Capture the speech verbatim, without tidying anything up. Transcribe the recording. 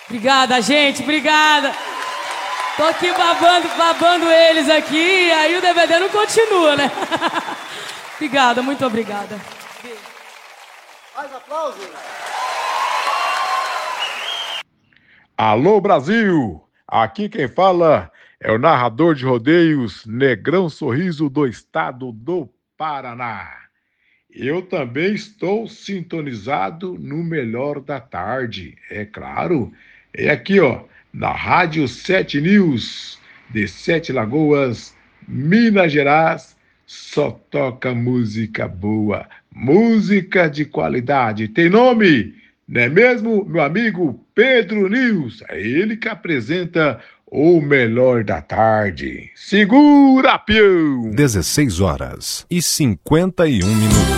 Obrigada, gente, obrigada. Tô aqui babando, babando eles aqui, aí o D V D não continua, né? Obrigada, muito obrigada. Mais aplausos. Alô, Brasil! Aqui quem fala é o narrador de rodeios Negrão Sorriso do estado do Paraná. Eu também estou sintonizado no Melhor da Tarde, é claro. É aqui, ó, na Rádio Sete News, de Sete Lagoas, Minas Gerais, só toca música boa, música de qualidade. Tem nome? Não é mesmo, meu amigo Pedro News? É ele que apresenta o Melhor da Tarde. Segura, peão! dezesseis horas e cinquenta e um minutos.